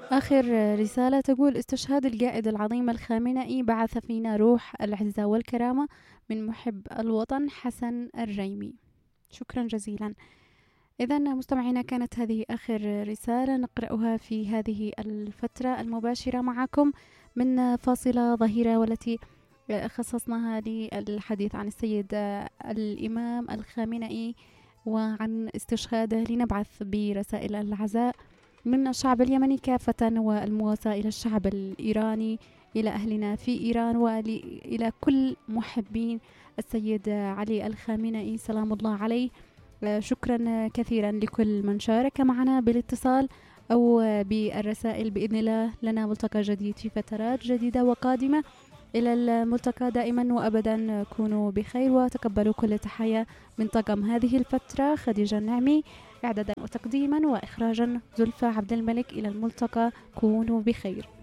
آخر رسالة تقول: استشهاد القائد العظيم الخامنئي بعث فينا روح العزة والكرامة، من محب الوطن حسن الريمي. شكرا جزيلا. إذا مستمعينا، كانت هذه آخر رسالة نقرأها في هذه الفترة المباشرة معكم من فاصلة ظهيرة، والتي خصصناها للحديث عن السيد الإمام الخامنئي وعن استشهاده، لنبعث برسائل العزاء من الشعب اليمني كافة والمواساة إلى الشعب الإيراني، إلى أهلنا في إيران، وإلى كل محبين السيد علي الخامنئي سلام الله عليه. شكرا كثيرا لكل من شارك معنا بالاتصال أو بالرسائل. بإذن الله لنا ملتقى جديد في فترات جديدة وقادمة. إلى الملتقى دائما وأبدا، كونوا بخير وتقبلوا كل تحية من طاقم هذه الفترة: خديجة النعمي إعدادا وتقديما، وإخراجا زلفى عبد الملك. إلى الملتقى، كونوا بخير.